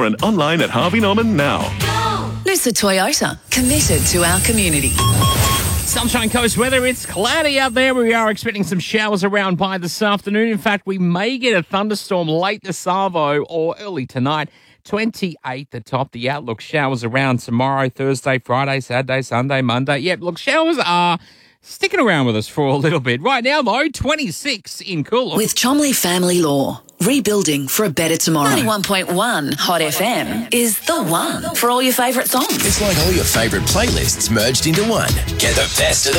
in-store and online at Harvey Norman now. Noosa Toyota, committed to our community. Sunshine Coast weather, it's cloudy out there. We are expecting some showers around by this afternoon. In fact, we may get a thunderstorm late this arvo or early tonight. 28 the top. The outlook, showers around tomorrow, Thursday, Friday, Saturday, Sunday, Monday. Yep, look, showers are sticking around with us for a little bit. Right now, though, 26 in Coolum. With Chomley Family Law, rebuilding for a better tomorrow. 91.1 Hot FM is the one for all your favourite songs. It's like all your favourite playlists merged into one. Get the best of